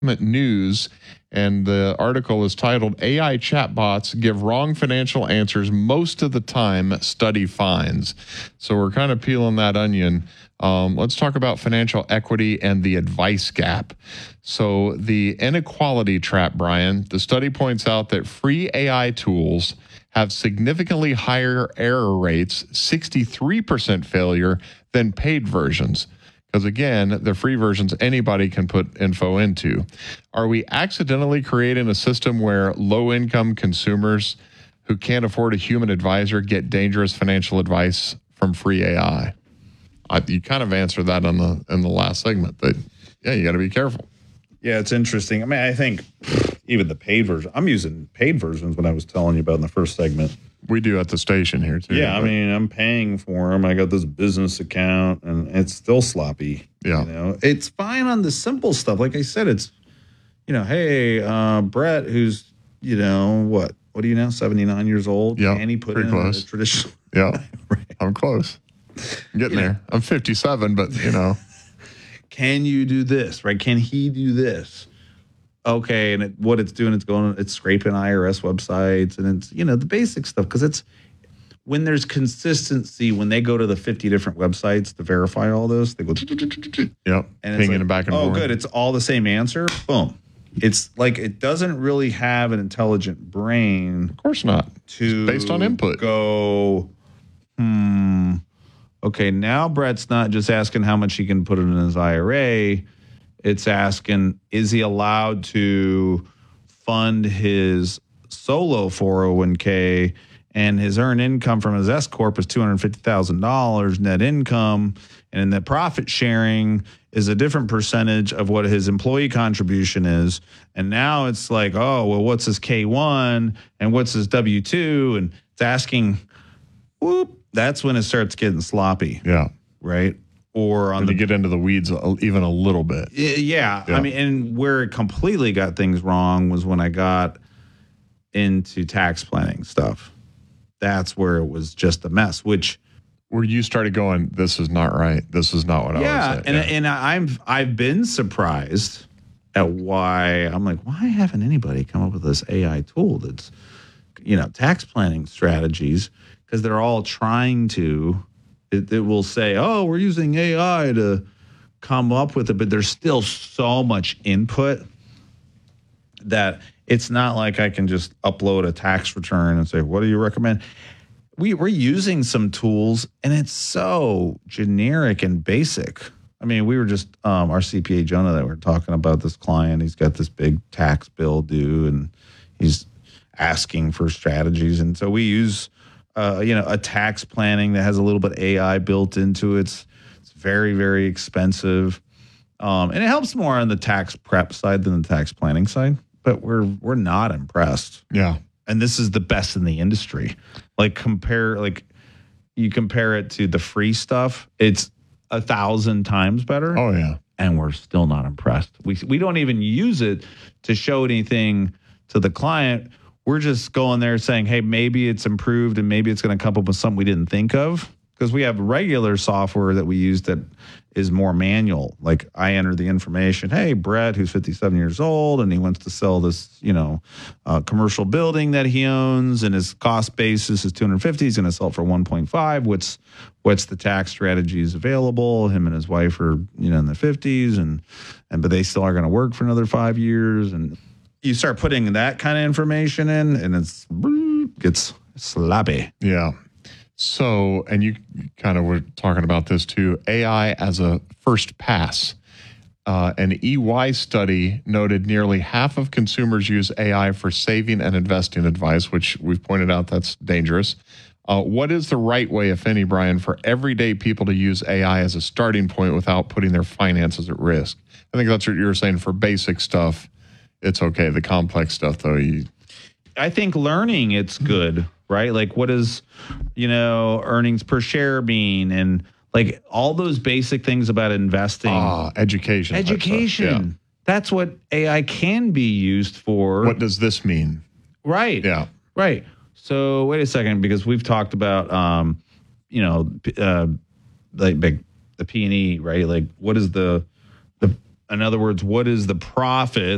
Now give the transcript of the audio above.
News, and the article is titled AI Chatbots Give Wrong Financial Answers Most of the Time, Study Finds. So we're kind of peeling that onion. Let's talk about financial equity and the advice gap. So the inequality trap, Brian, the study points out that free AI tools have significantly higher error rates, 63% failure, than paid versions. Because again, the free versions anybody can put info into. Are we accidentally creating a system where low-income consumers who can't afford a human advisor get dangerous financial advice from free AI? You kind of answered that in the last segment, but yeah, you got to be careful. Yeah, it's interesting. I mean, I think even the paid version, I'm using paid versions when I was telling you about in the first segment. We do at the station here, too. Yeah, I mean, I'm paying for them. I got this business account, and it's still sloppy. Yeah. You know, it's fine on the simple stuff. Like I said, it's, hey, Brett, who's, what are you now, 79 years old? Yeah, and he put pretty in close. a traditional. Yeah, Right. I'm close. I'm getting there. I'm 57, but, Can you do this, right? Can he do this? Okay, and what it's doing, it's scraping IRS websites, and it's, the basic stuff, because it's, when there's consistency, when they go to the 50 different websites to verify all this, they go, yep, and pinging it back and forth. Oh, good, it's all the same answer. Boom. It's like it doesn't really have an intelligent brain. Of course not. To it's based on input. Go, okay, now Brett's not just asking how much he can put in his IRA. It's asking, is he allowed to fund his solo 401k, and his earned income from his S Corp is $250,000 net income, and the profit sharing is a different percentage of what his employee contribution is. And now it's like, oh, well, what's his K1 and what's his W2? And it's asking, whoop, that's when it starts getting sloppy. Yeah. Right? Or on you get into the weeds even a little bit. Yeah. I mean, and where it completely got things wrong was when I got into tax planning stuff. That's where it was just a mess, where you started going, this is not right. This is not what I was saying. And I've been surprised at why I'm like, why haven't anybody come up with this AI tool that's, tax planning strategies? Because they're all trying to. It will say, oh, we're using AI to come up with it, but there's still so much input that it's not like I can just upload a tax return and say, what do you recommend? We're using some tools, and it's so generic and basic. I mean, we were just, our CPA, Jonah, that we're talking about this client. He's got this big tax bill due, and he's asking for strategies. And so we use a tax planning that has a little bit AI built into it. It's very, very expensive. And it helps more on the tax prep side than the tax planning side, but we're not impressed. Yeah. And this is the best in the industry. You compare it to the free stuff, it's 1,000 times better. Oh yeah. And we're still not impressed. We don't even use it to show anything to the client. We're just going there saying, hey, maybe it's improved and maybe it's going to come up with something we didn't think of. Because we have regular software that we use that is more manual. Like I enter the information, hey, Brett, who's 57 years old, and he wants to sell this, commercial building that he owns, and his cost basis is $250. He's going to sell it for 1.5. What's the tax strategies available? Him and his wife are, in their 50s, but they still are going to work for another 5 years. And you start putting that kind of information in, and it gets sloppy. Yeah. So, and you kind of were talking about this too, AI as a first pass. An EY study noted nearly half of consumers use AI for saving and investing advice, which we've pointed out that's dangerous. What is the right way, if any, Brian, for everyday people to use AI as a starting point without putting their finances at risk? I think that's what you were saying. For basic stuff, it's okay. The complex stuff, though, I think learning it's good, right? Like what is, earnings per share mean, and like all those basic things about investing. Education. Education. Yeah. That's what AI can be used for. What does this mean? Right. Yeah. Right. So wait a second, because we've talked about, like the P&E, right? Like what is in other words, what is the profit